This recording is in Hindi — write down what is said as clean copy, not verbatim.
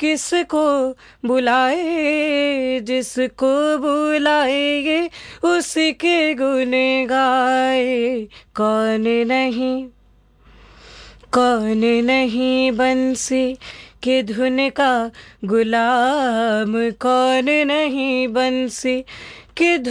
किसको बुलाए, जिसको बुलाए ये उसके गुण गाए। कौन नहीं बंसी के धुन का गुलाम, कौन नहीं बंसी के